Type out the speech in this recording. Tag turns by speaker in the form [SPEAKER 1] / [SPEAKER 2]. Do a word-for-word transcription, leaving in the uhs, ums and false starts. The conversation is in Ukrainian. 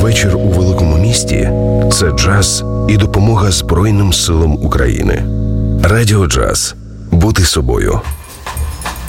[SPEAKER 1] Вечір у великому місті – це джаз і допомога Збройним силам України. Радіо Джаз. Бути собою.